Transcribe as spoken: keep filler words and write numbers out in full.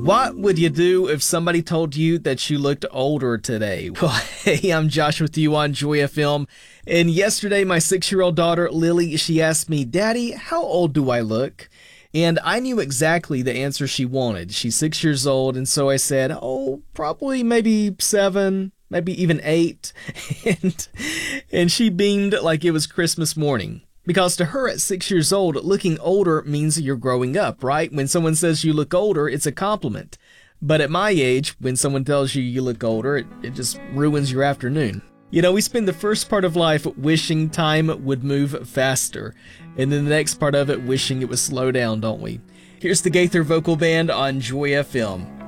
What would you do if somebody told you that you looked older today? Well, hey, I'm Josh with you on Joy F M, and yesterday my six-year-old daughter, Lily, she asked me, "Daddy, how old do I look?" And I knew exactly the answer she wanted. She's six years old, and so I said, oh, probably maybe seven, maybe even eight, and, and she beamed like it was Christmas morning. Because to her at six years old, looking older means you're growing up, right? When someone says you look older, it's a compliment. But at my age, when someone tells you you look older, it, it just ruins your afternoon. You know, we spend the first part of life wishing time would move faster, and then the next part of it wishing it would slow down, don't we? Here's the Gaither Vocal Band on Joy F M.